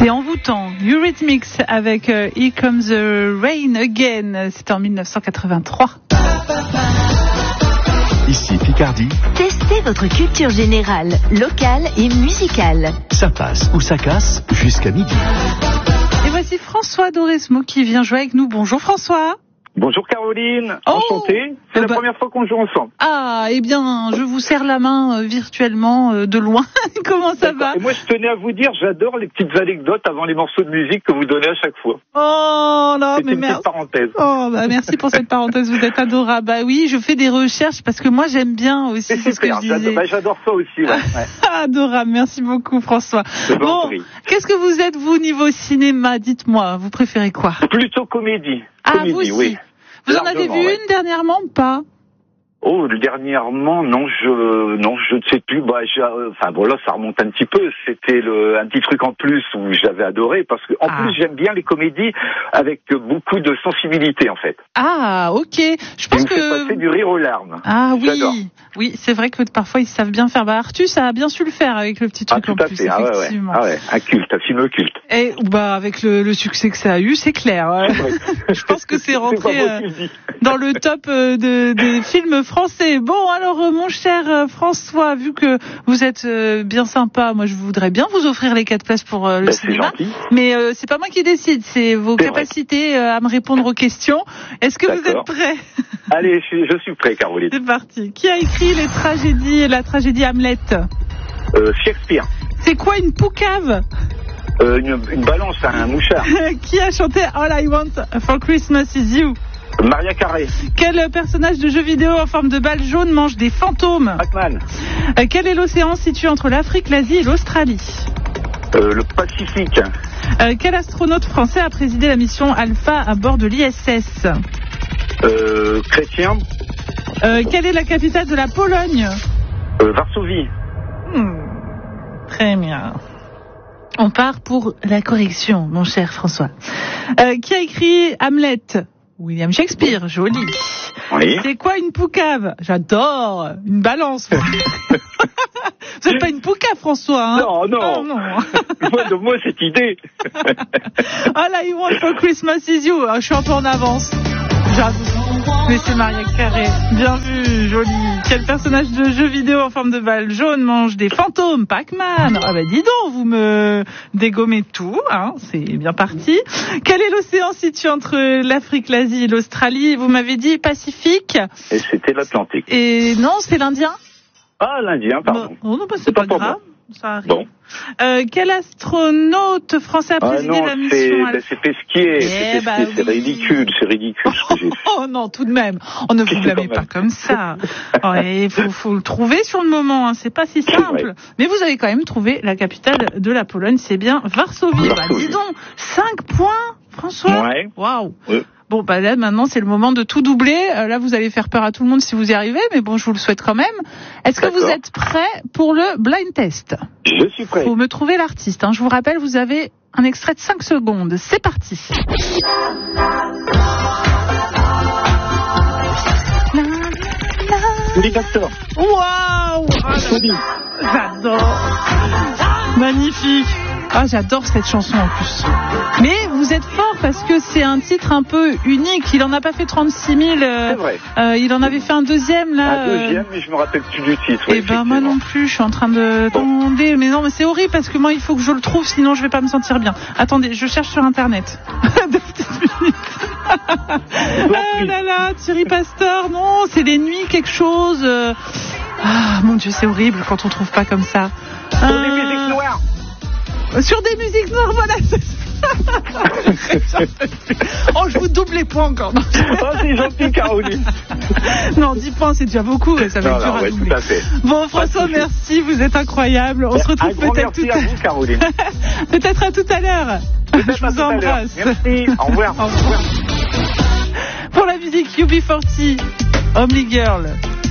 C'est envoûtant. Eurythmics avec Here Comes the Rain Again. C'était en 1983. Ici Picardie. Testez votre culture générale, locale et musicale. Ça passe ou ça casse jusqu'à midi. Et voici François Doresmo qui vient jouer avec nous. Bonjour François. Bonjour Caroline, enchanté. C'est la première fois qu'on joue ensemble. Ah, eh bien, je vous serre la main virtuellement de loin. Comment ça va? Et moi, je tenais à vous dire, j'adore les petites anecdotes avant les morceaux de musique que vous donnez à chaque fois. Oh là, mais merci. Parenthèse. Oh, bah, merci pour cette parenthèse, vous êtes adorable. Bah oui, je fais des recherches parce que moi j'aime bien aussi. C'est super, j'adore ça aussi. Ouais. Adorable, merci beaucoup François. Bon, qu'est-ce que vous êtes vous niveau cinéma? Dites-moi, vous préférez quoi? Plutôt comédie. Vous aussi. Oui. Vous en avez vu une dernièrement ou pas? Oh, dernièrement, non, je ne sais plus. Là, ça remonte un petit peu. C'était un petit truc en plus où j'avais adoré parce que, en plus, j'aime bien les comédies avec beaucoup de sensibilité, en fait. Ah, ok. Je pense que. Ça fait du rire aux larmes. Ah oui. J'adore. Oui, c'est vrai que parfois ils savent bien faire. Bah, Arthus a bien su le faire avec le petit truc en plus, effectivement. Un culte, un film culte. Et, avec le succès que ça a eu, c'est clair. Je pense que c'est rentré dans le top des films français. Bon, alors, mon cher François, vu que vous êtes bien sympa, moi je voudrais bien vous offrir les 4 places pour le cinéma. Mais c'est pas moi qui décide, c'est vos capacités à me répondre aux questions. Est-ce que vous êtes prêts? Allez, je suis prêt, Caroline. C'est parti. Qui a écrit la tragédie Hamlet? Shakespeare. C'est quoi une poucave? Une balance, un mouchard. Qui a chanté All I Want for Christmas Is You? Maria Carré. Quel personnage de jeu vidéo en forme de balle jaune mange des fantômes? Pac-Man. Quel est l'océan situé entre l'Afrique, l'Asie et l'Australie? Le Pacifique. Quel astronaute français a présidé la mission Alpha à bord de l'ISS? Chrétien. Quelle est la capitale de la Pologne? Varsovie. Très bien. On part pour la correction, mon cher François. Qui a écrit Hamlet? William Shakespeare, joli. Oui. C'est quoi une poucave? J'adore. Une balance. Vous n'êtes pas une poucave, François, hein? Non. Oh, non. Moi, cette idée. All I Want for Christmas Is You. Je suis un peu en avance. J'adore. Mais c'est Maria Carré. Bien vu, joli. Quel personnage de jeu vidéo en forme de balle jaune mange des fantômes? Pac-Man. Ah bah dis donc, vous me dégommez tout, hein. C'est bien parti. Quel est l'océan situé entre l'Afrique, l'Asie et l'Australie? Vous m'avez dit Pacifique. Et c'était l'Atlantique. Et non, c'est l'Indien. Ah, l'Indien, pardon. Non, c'est pas grave. Ça arrive. Bon. Quel astronaute français a présidé la mission Alpha? C'est Pesquier. C'est ridicule, ce que j'ai fait. Oh non, tout de même. On ne vous blâmez pas comme ça. Il faut le trouver sur le moment, hein. C'est pas si simple. Mais vous avez quand même trouvé la capitale de la Pologne, c'est bien Varsovie. Dis donc, 5 points, François. Ouais. Waouh. Ouais. Bon, là, maintenant, c'est le moment de tout doubler. Là, vous allez faire peur à tout le monde si vous y arrivez, mais bon, je vous le souhaite quand même. Est-ce que vous êtes prêt pour le blind test? Je suis prêt. Faut me trouver l'artiste, hein. Je vous rappelle, vous avez un extrait de 5 secondes. C'est parti. Waouh! J'adore. Magnifique. Ah, j'adore cette chanson en plus. Mais vous êtes fort parce que c'est un titre un peu unique. Il en a pas fait 36 000. C'est vrai. Il en avait fait un deuxième là. Un deuxième, mais je me rappelle plus du titre. Et moi non plus. Je suis en train de demander. Mais non, mais c'est horrible parce que moi il faut que je le trouve, sinon je vais pas me sentir bien. Attendez, je cherche sur internet. 2 petites minutes. Ah là là, Thierry Pastor. Non, c'est des nuits quelque chose. Ah mon Dieu, c'est horrible quand on trouve pas comme ça. Sur des musiques noires. Sur des musiques noires, voilà, c'est ça. Oh, je vous double les points encore. Oh, c'est gentil, Caroline. Non, 10 points, c'est déjà beaucoup. Ça va être dur à doubler. Tout à fait. Bon, François, merci, vous êtes incroyable. On se retrouve peut-être tout à l'heure. Merci à vous, Caroline. Peut-être à tout à l'heure. Je vous embrasse. Merci, au revoir. Au revoir. Pour la musique UB40, Only Girl.